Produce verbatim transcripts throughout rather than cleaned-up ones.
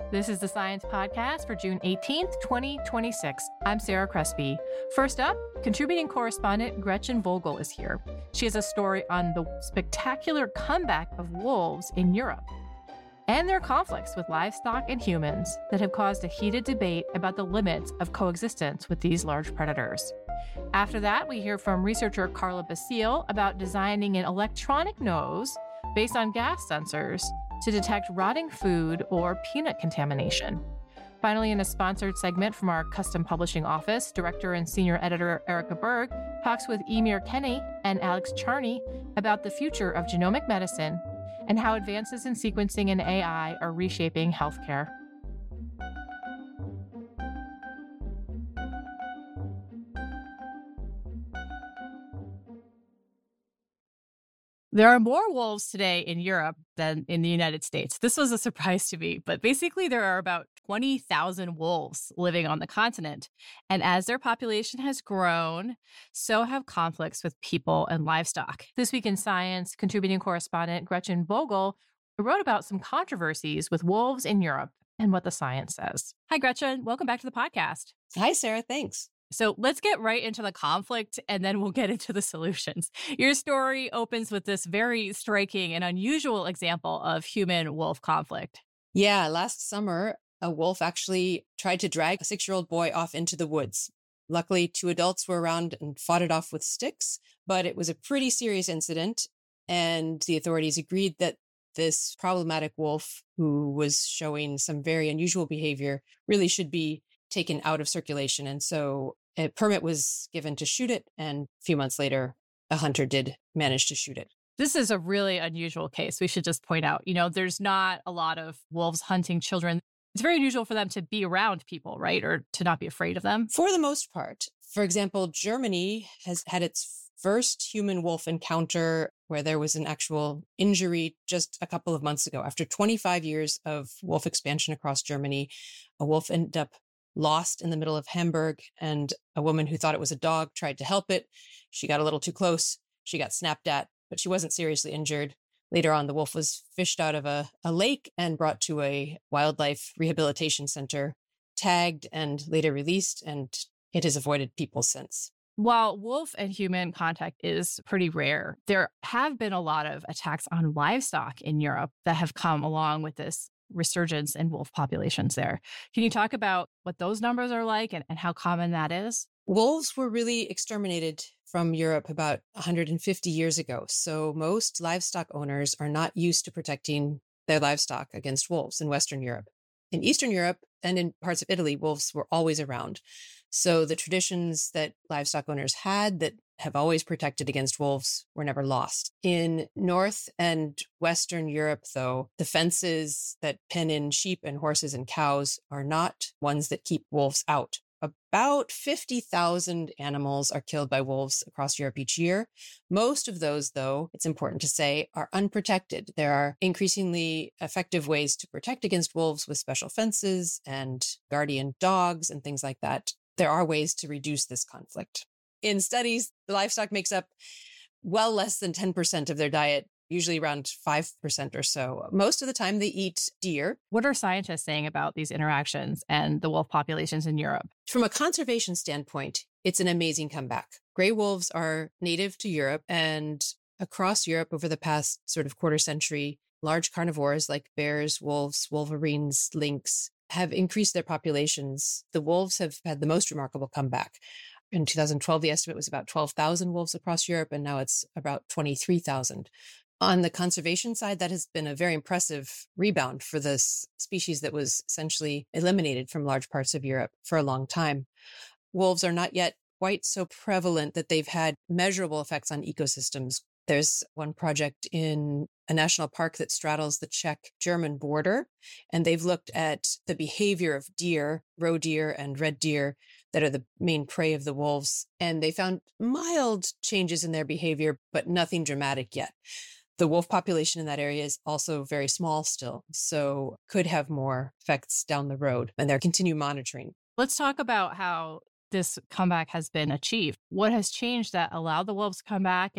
This is the Science Podcast for June eighteenth, twenty twenty-six. I'm Sarah Crespi. First up, contributing correspondent Gretchen Vogel is here. She has a story on the spectacular comeback of wolves in Europe and their conflicts with livestock and humans that have caused a heated debate about the limits of coexistence with these large predators. After that, we hear from researcher Carla Basile about designing an electronic nose based on gas sensors to detect rotting food or peanut contamination. Finally, in a sponsored segment from our custom publishing office, director and senior editor Erica Berg talks with Emir Kenny and Alex Charney about the future of genomic medicine and how advances in sequencing and A I are reshaping healthcare. There are more wolves today in Europe than in the United States. This was a surprise to me, but basically there are about twenty thousand wolves living on the continent. And as their population has grown, so have conflicts with people and livestock. This Week in Science, contributing correspondent Gretchen Vogel wrote about some controversies with wolves in Europe and what the science says. Hi, Gretchen. Welcome back to the podcast. Hi, Sarah. Thanks. So let's get right into the conflict and then we'll get into the solutions. Your story opens with this very striking and unusual example of human-wolf conflict. Yeah, last summer, a wolf actually tried to drag a six-year-old boy off into the woods. Luckily, two adults were around and fought it off with sticks, but it was a pretty serious incident, and the authorities agreed that this problematic wolf, who was showing some very unusual behavior, really should be taken out of circulation. And so a permit was given to shoot it. And a few months later, a hunter did manage to shoot it. This is a really unusual case. We should just point out, you know, there's not a lot of wolves hunting children. It's very unusual for them to be around people, right? Or to not be afraid of them. For the most part. For example, Germany has had its first human wolf encounter where there was an actual injury just a couple of months ago. After twenty-five years of wolf expansion across Germany, a wolf ended up lost in the middle of Hamburg, and a woman who thought it was a dog tried to help it. She got a little too close. She got snapped at, but she wasn't seriously injured. Later on, the wolf was fished out of a, a lake and brought to a wildlife rehabilitation center, tagged and later released, and it has avoided people since. While wolf and human contact is pretty rare, there have been a lot of attacks on livestock in Europe that have come along with this resurgence in wolf populations there. Can you talk about what those numbers are like and, and how common that is? Wolves were really exterminated from Europe about one hundred fifty years ago. So most livestock owners are not used to protecting their livestock against wolves in Western Europe. In Eastern Europe and in parts of Italy, wolves were always around. So the traditions that livestock owners had that have always protected against wolves were never lost. In North and Western Europe, though, the fences that pen in sheep and horses and cows are not ones that keep wolves out. About fifty thousand animals are killed by wolves across Europe each year. Most of those, though, it's important to say, are unprotected. There are increasingly effective ways to protect against wolves with special fences and guardian dogs and things like that. There are ways to reduce this conflict. In studies, the livestock makes up well less than ten percent of their diet, usually around five percent or so. Most of the time they eat deer. What are scientists saying about these interactions and the wolf populations in Europe? From a conservation standpoint, it's an amazing comeback. Gray wolves are native to Europe, and across Europe over the past sort of quarter century, large carnivores like bears, wolves, wolverines, lynx have increased their populations. The wolves have had the most remarkable comeback. In two thousand twelve, the estimate was about twelve thousand wolves across Europe, and now it's about twenty-three thousand. On the conservation side, that has been a very impressive rebound for this species that was essentially eliminated from large parts of Europe for a long time. Wolves are not yet quite so prevalent that they've had measurable effects on ecosystems. There's one project in a national park that straddles the Czech-German border, and they've looked at the behavior of deer, roe deer and red deer that are the main prey of the wolves, and they found mild changes in their behavior, but nothing dramatic yet. The wolf population in that area is also very small still, so could have more effects down the road, and they're continue monitoring. Let's talk about how this comeback has been achieved. What has changed that allowed the wolves to come back, and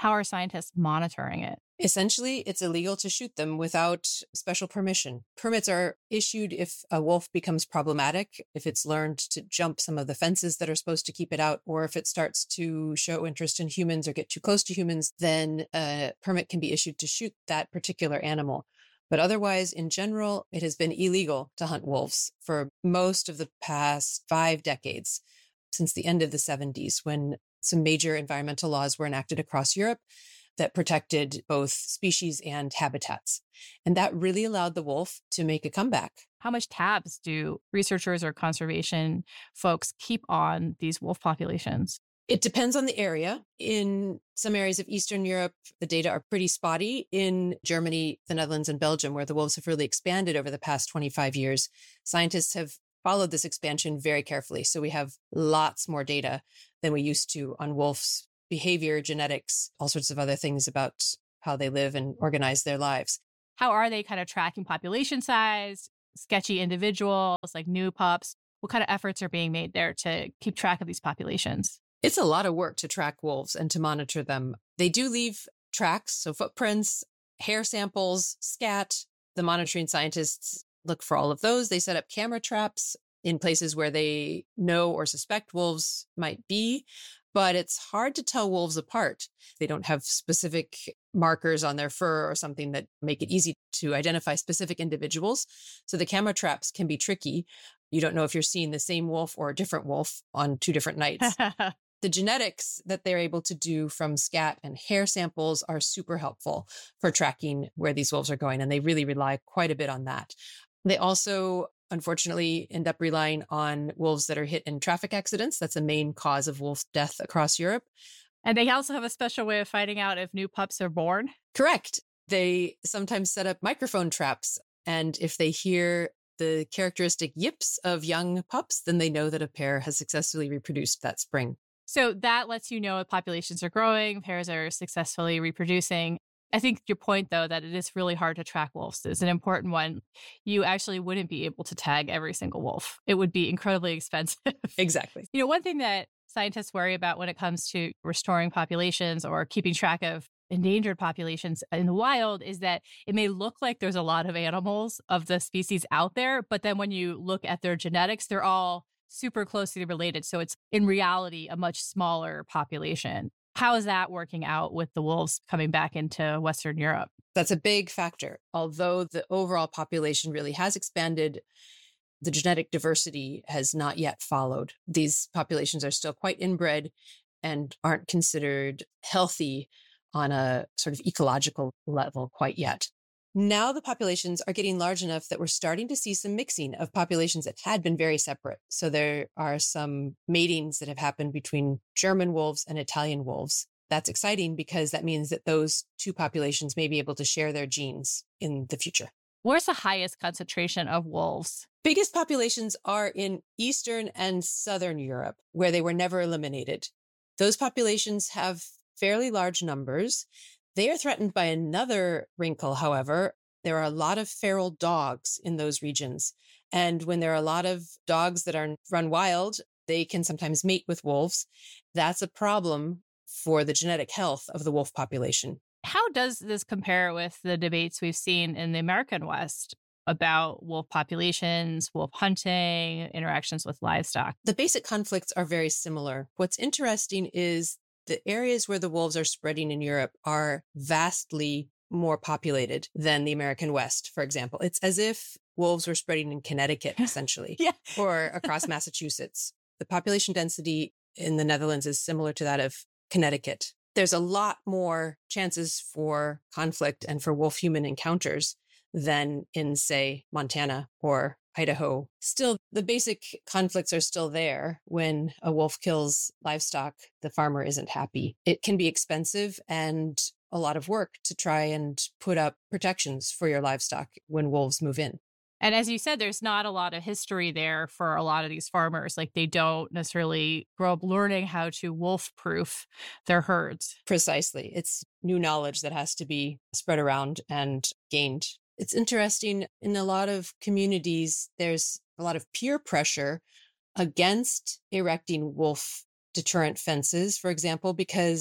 How are scientists monitoring it? Essentially, it's illegal to shoot them without special permission. Permits are issued if a wolf becomes problematic, if it's learned to jump some of the fences that are supposed to keep it out, or if it starts to show interest in humans or get too close to humans, then a permit can be issued to shoot that particular animal. But otherwise, in general, it has been illegal to hunt wolves for most of the past five decades, since the end of the seventies, when some major environmental laws were enacted across Europe that protected both species and habitats. And that really allowed the wolf to make a comeback. How much tabs do researchers or conservation folks keep on these wolf populations? It depends on the area. In some areas of Eastern Europe, the data are pretty spotty. In Germany, the Netherlands, and Belgium, where the wolves have really expanded over the past twenty-five years, scientists have followed this expansion very carefully. So we have lots more data than we used to on wolves' behavior, genetics, all sorts of other things about how they live and organize their lives. How are they kind of tracking population size, sketchy individuals, like new pups? What kind of efforts are being made there to keep track of these populations? It's a lot of work to track wolves and to monitor them. They do leave tracks, so footprints, hair samples, scat. The monitoring scientists look for all of those. They set up camera traps in places where they know or suspect wolves might be. But it's hard to tell wolves apart. They don't have specific markers on their fur or something that make it easy to identify specific individuals. So the camera traps can be tricky. You don't know if you're seeing the same wolf or a different wolf on two different nights. The genetics that they're able to do from scat and hair samples are super helpful for tracking where these wolves are going. And they really rely quite a bit on that. They also unfortunately end up relying on wolves that are hit in traffic accidents. That's a main cause of wolf death across Europe. And they also have a special way of finding out if new pups are born. Correct. They sometimes set up microphone traps. And if they hear the characteristic yips of young pups, then they know that a pair has successfully reproduced that spring. So that lets you know if populations are growing, pairs are successfully reproducing. I think your point, though, that it is really hard to track wolves is an important one. You actually wouldn't be able to tag every single wolf. It would be incredibly expensive. Exactly. You know, one thing that scientists worry about when it comes to restoring populations or keeping track of endangered populations in the wild is that it may look like there's a lot of animals of the species out there, but then when you look at their genetics, they're all super closely related. So it's in reality a much smaller population. How is that working out with the wolves coming back into Western Europe? That's a big factor. Although the overall population really has expanded, the genetic diversity has not yet followed. These populations are still quite inbred and aren't considered healthy on a sort of ecological level quite yet. Now the populations are getting large enough that we're starting to see some mixing of populations that had been very separate. So there are some matings that have happened between German wolves and Italian wolves. That's exciting because that means that those two populations may be able to share their genes in the future. Where's the highest concentration of wolves? Biggest populations are in Eastern and Southern Europe, where they were never eliminated. Those populations have fairly large numbers. They are threatened by another wrinkle, however. There are a lot of feral dogs in those regions. And when there are a lot of dogs that are run wild, they can sometimes mate with wolves. That's a problem for the genetic health of the wolf population. How does this compare with the debates we've seen in the American West about wolf populations, wolf hunting, interactions with livestock? The basic conflicts are very similar. What's interesting is the areas where the wolves are spreading in Europe are vastly more populated than the American West, for example. It's as if wolves were spreading in Connecticut, essentially, yeah. or across Massachusetts. The population density in the Netherlands is similar to that of Connecticut. There's a lot more chances for conflict and for wolf-human encounters than in, say, Montana or Idaho. Still, the basic conflicts are still there. When a wolf kills livestock, the farmer isn't happy. It can be expensive and a lot of work to try and put up protections for your livestock when wolves move in. And as you said, there's not a lot of history there for a lot of these farmers. Like they don't necessarily grow up learning how to wolf-proof their herds. Precisely. It's new knowledge that has to be spread around and gained. It's interesting, in a lot of communities, there's a lot of peer pressure against erecting wolf deterrent fences, for example, because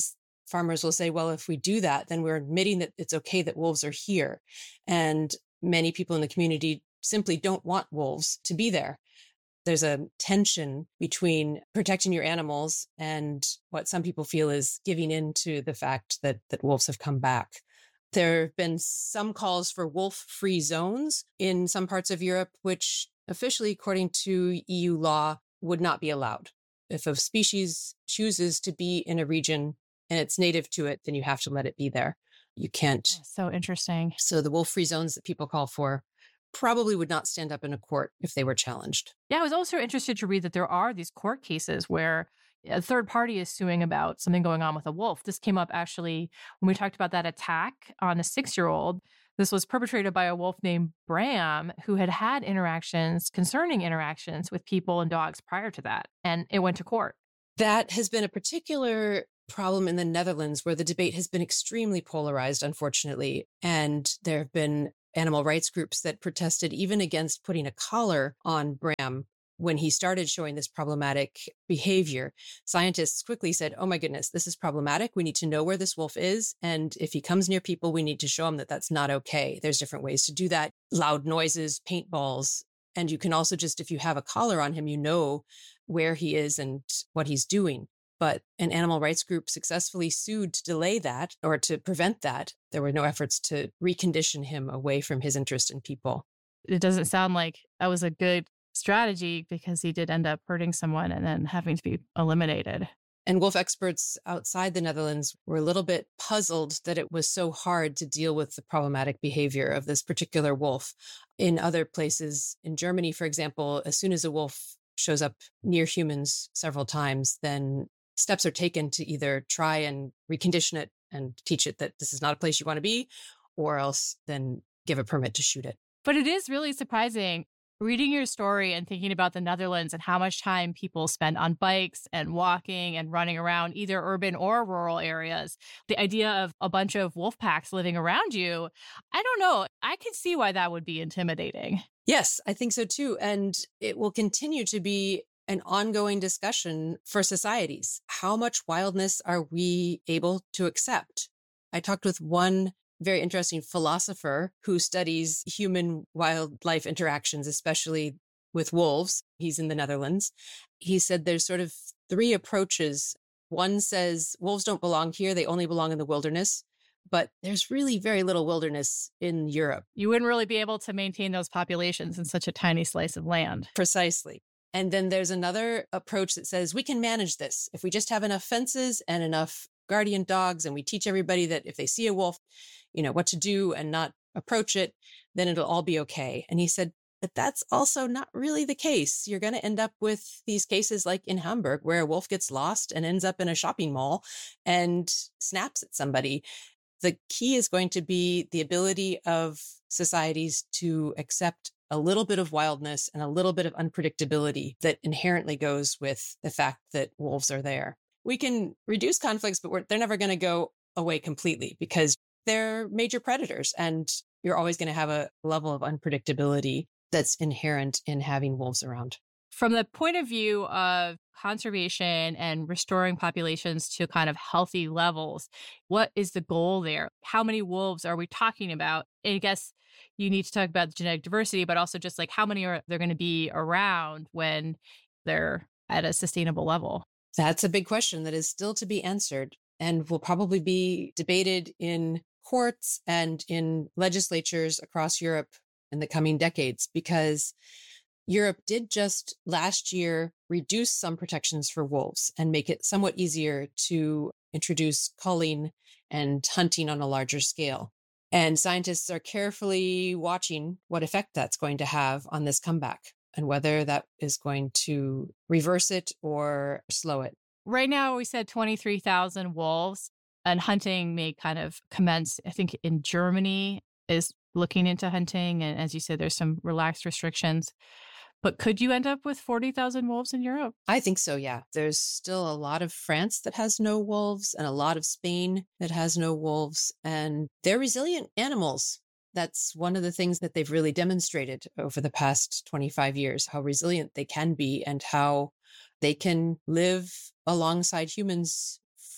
farmers will say, well, if we do that, then we're admitting that it's okay that wolves are here. And many people in the community simply don't want wolves to be there. There's a tension between protecting your animals and what some people feel is giving in to the fact that, that wolves have come back. There have been some calls for wolf-free zones in some parts of Europe, which officially, according to E U law, would not be allowed. If a species chooses to be in a region and it's native to it, then you have to let it be there. You can't. So interesting. So the wolf-free zones that people call for probably would not stand up in a court if they were challenged. Yeah, I was also interested to read that there are these court cases where a third party is suing about something going on with a wolf. This came up actually when we talked about that attack on a six-year-old. This was perpetrated by a wolf named Bram, who had had interactions, concerning interactions with people and dogs prior to that, and it went to court. That has been a particular problem in the Netherlands, where the debate has been extremely polarized, unfortunately, and there have been animal rights groups that protested even against putting a collar on Bram when he started showing this problematic behavior. Scientists quickly said, oh my goodness, this is problematic. We need to know where this wolf is. And if he comes near people, we need to show him that that's not okay. There's different ways to do that. Loud noises, paintballs. And you can also just, if you have a collar on him, you know where he is and what he's doing. But an animal rights group successfully sued to delay that or to prevent that. There were no efforts to recondition him away from his interest in people. It doesn't sound like that was a good strategy, because he did end up hurting someone and then having to be eliminated. And wolf experts outside the Netherlands were a little bit puzzled that it was so hard to deal with the problematic behavior of this particular wolf. In other places, in Germany, for example, as soon as a wolf shows up near humans several times, then steps are taken to either try and recondition it and teach it that this is not a place you want to be, or else then give a permit to shoot it. But it is really surprising reading your story and thinking about the Netherlands and how much time people spend on bikes and walking and running around either urban or rural areas. The idea of a bunch of wolf packs living around you, I don't know. I can see why that would be intimidating. Yes, I think so too. And it will continue to be an ongoing discussion for societies. How much wildness are we able to accept? I talked with one very interesting philosopher who studies human wildlife interactions, especially with wolves. He's in the Netherlands. He said there's sort of three approaches. One says wolves don't belong here. They only belong in the wilderness. But there's really very little wilderness in Europe. You wouldn't really be able to maintain those populations in such a tiny slice of land. Precisely. And then there's another approach that says we can manage this. If we just have enough fences and enough guardian dogs, and we teach everybody that if they see a wolf, you know, what to do and not approach it, then it'll all be okay. And he said, but that's also not really the case. You're going to end up with these cases like in Hamburg, where a wolf gets lost and ends up in a shopping mall and snaps at somebody. The key is going to be the ability of societies to accept a little bit of wildness and a little bit of unpredictability that inherently goes with the fact that wolves are there. We can reduce conflicts, but we're, they're never going to go away completely, because they're major predators, and you're always going to have a level of unpredictability that's inherent in having wolves around. From the point of view of conservation and restoring populations to kind of healthy levels, what is the goal there? How many wolves are we talking about? And I guess you need to talk about the genetic diversity, but also just like how many are there going to be around when they're at a sustainable level? That's a big question that is still to be answered, and will probably be debated in courts and in legislatures across Europe in the coming decades, because Europe did just last year reduce some protections for wolves and make it somewhat easier to introduce culling and hunting on a larger scale. And scientists are carefully watching what effect that's going to have on this comeback, and whether that is going to reverse it or slow it. Right now, we said twenty-three thousand wolves, and hunting may kind of commence, I think, in Germany is looking into hunting. And as you said, there's some relaxed restrictions. But could you end up with forty thousand wolves in Europe? I think so, yeah. There's still a lot of France that has no wolves, and a lot of Spain that has no wolves. And they're resilient animals. That's one of the things that they've really demonstrated over the past twenty-five years, how resilient they can be and how they can live alongside humans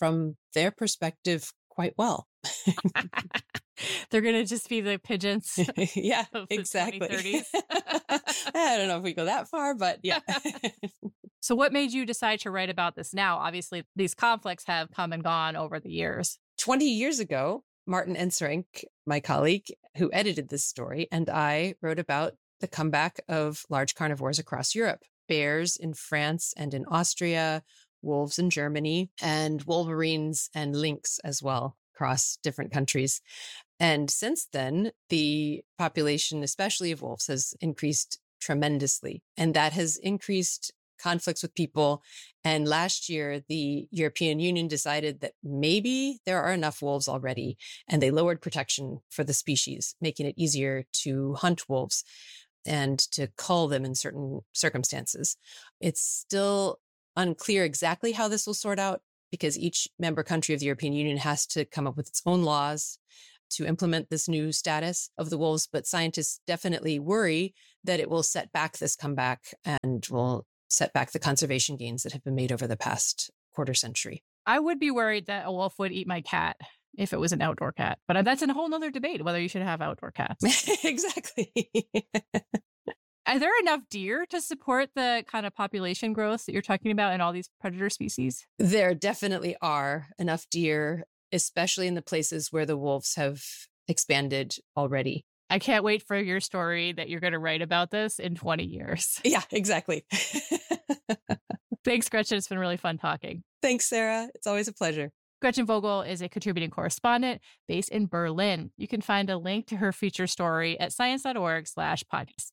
from their perspective quite well. They're going to just be the pigeons. Yeah, of the exactly. twenty thirties. I don't know if we go that far, but yeah. So what made you decide to write about this now? Obviously, these conflicts have come and gone over the years. twenty years ago, Martin Enserink, my colleague who edited this story, and I wrote about the comeback of large carnivores across Europe. Bears in France and in Austria, wolves in Germany, and wolverines and lynx as well across different countries. And since then, the population, especially of wolves, has increased tremendously. And that has increased conflicts with people. And last year, the European Union decided that maybe there are enough wolves already, and they lowered protection for the species, making it easier to hunt wolves and to cull them in certain circumstances. It's still unclear exactly how this will sort out because each member country of the European Union has to come up with its own laws to implement this new status of the wolves. But scientists definitely worry that it will set back this comeback and will set back the conservation gains that have been made over the past quarter century. I would be worried that a wolf would eat my cat if it was an outdoor cat. But that's a whole nother debate, whether you should have outdoor cats. Exactly. Are there enough deer to support the kind of population growth that you're talking about in all these predator species? There definitely are enough deer, especially in the places where the wolves have expanded already. I can't wait for your story that you're going to write about this in twenty years. Yeah, exactly. Thanks, Gretchen. It's been really fun talking. Thanks, Sarah. It's always a pleasure. Gretchen Vogel is a contributing correspondent based in Berlin. You can find a link to her feature story at science.org slash podcast.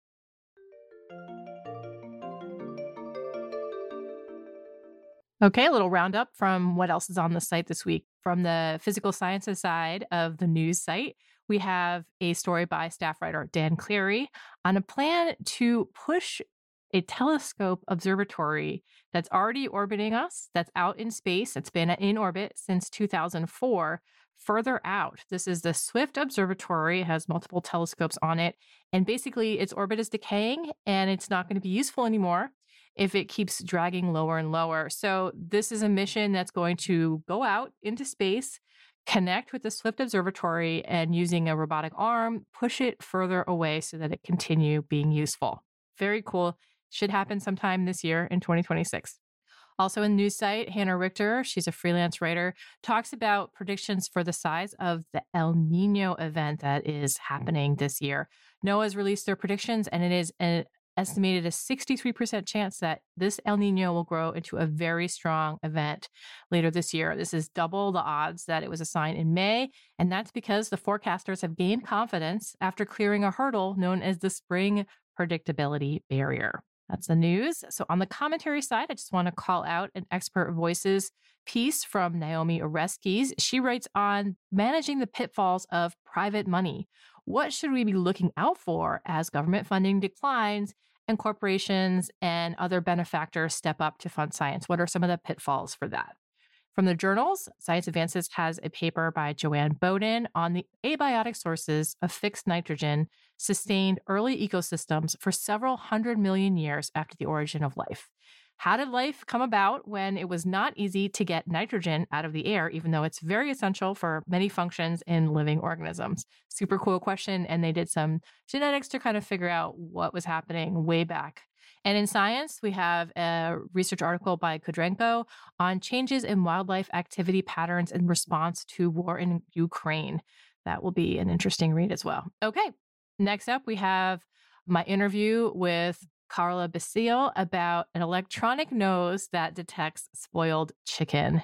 Okay, a little roundup from what else is on the site this week. From the physical sciences side of the news site, we have a story by staff writer Dan Cleary on a plan to push a telescope observatory that's already orbiting us, that's out in space, that's been in orbit since two thousand four, further out. This is the Swift Observatory. It has multiple telescopes on it. And basically, its orbit is decaying and it's not going to be useful anymore if it keeps dragging lower and lower. So this is a mission that's going to go out into space, connect with the Swift Observatory, and using a robotic arm, push it further away so that it continue being useful. Very cool. Should happen sometime this year in twenty twenty-six. Also in the news site, Hannah Richter, she's a freelance writer, talks about predictions for the size of the El Nino event that is happening this year. NOAA's released their predictions, and it is an estimated a sixty-three percent chance that this El Nino will grow into a very strong event later this year. This is double the odds that it was assigned in May, and that's because the forecasters have gained confidence after clearing a hurdle known as the spring predictability barrier. That's the news. So on the commentary side, I just want to call out an Expert Voices piece from Naomi Oreskes. She writes on managing the pitfalls of private money. What should we be looking out for as government funding declines and corporations and other benefactors step up to fund science? What are some of the pitfalls for that? From the journals, Science Advances has a paper by Joanne Bowden on the abiotic sources of fixed nitrogen sustained early ecosystems for several hundred million years after the origin of life. How did life come about when it was not easy to get nitrogen out of the air, even though it's very essential for many functions in living organisms? Super cool question. And they did some genetics to kind of figure out what was happening way back. And in Science, we have a research article by Kudrenko on changes in wildlife activity patterns in response to war in Ukraine. That will be an interesting read as well. Okay, next up, we have my interview with Carla Basile about an electronic nose that detects spoiled chicken.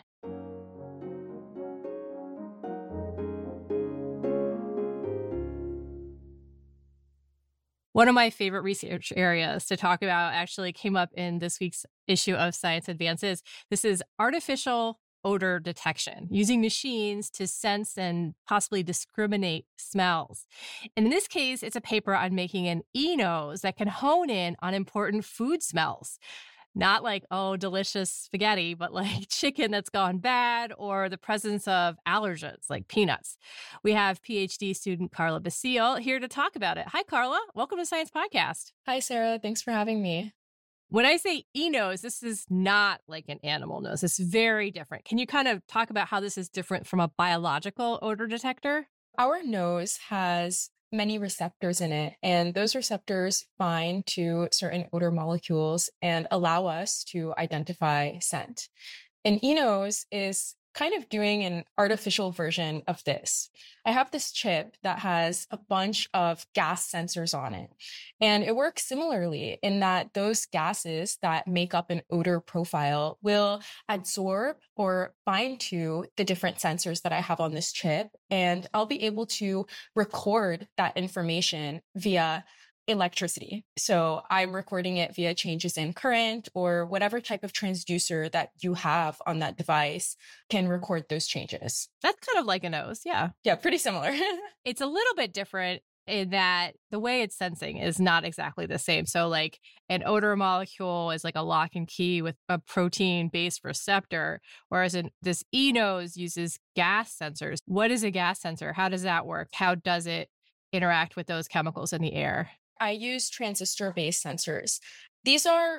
One of my favorite research areas to talk about actually came up in this week's issue of Science Advances. This is artificial odor detection, using machines to sense and possibly discriminate smells. And in this case, it's a paper on making an e-nose that can hone in on important food smells. Not like, oh, delicious spaghetti, but like chicken that's gone bad or the presence of allergens like peanuts. We have PhD student Carla Basile here to talk about it. Hi, Carla. Welcome to Science Podcast. Hi, Sarah. Thanks for having me. When I say e-nose, this is not like an animal nose. It's very different. Can you kind of talk about how this is different from a biological odor detector? Our nose has many receptors in it, and those receptors bind to certain odor molecules and allow us to identify scent. An e-nose is kind of doing an artificial version of this. I have this chip that has a bunch of gas sensors on it, and it works similarly in that those gases that make up an odor profile will absorb or bind to the different sensors that I have on this chip, and I'll be able to record that information via electricity. So I'm recording it via changes in current or whatever type of transducer that you have on that device can record those changes. That's kind of like a nose. Yeah. Yeah, pretty similar. It's a little bit different in that the way it's sensing is not exactly the same. So like an odor molecule is like a lock and key with a protein-based receptor, whereas in this e-nose uses gas sensors. What is a gas sensor? How does that work? How does it interact with those chemicals in the air? I use transistor-based sensors. These are